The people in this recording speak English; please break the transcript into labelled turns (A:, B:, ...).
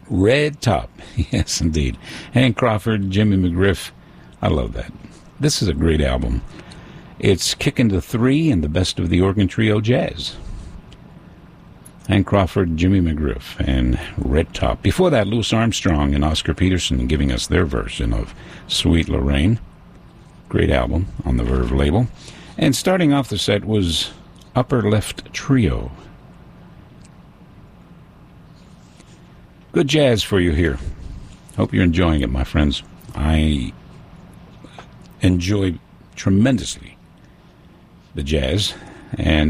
A: Red Top. Yes, indeed. Hank Crawford, Jimmy McGriff. I love that. This is a great album. It's kicking to 3 and the best of the organ trio jazz. Hank Crawford, Jimmy McGriff, and Red Top. Before that, Louis Armstrong and Oscar Peterson giving us their version of Sweet Lorraine. Great album on the Verve label. And starting off the set was Upper Left Trio. Good jazz for you here. Hope you're enjoying it, my friends. I enjoy tremendously the jazz, and